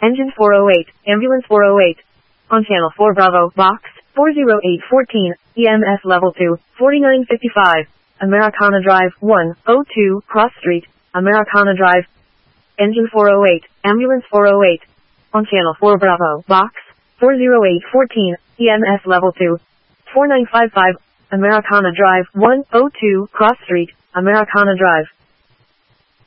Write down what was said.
Engine 408, Ambulance 408. On Channel 4 Bravo, Box 40814, EMS Level 2, 4955. Americana Drive 102, Cross Street, Americana Drive. Engine 408, Ambulance 408. On Channel 4 Bravo, Box 40814, EMS Level 2, 4955. Americana Drive 102, Cross Street, Americana Drive.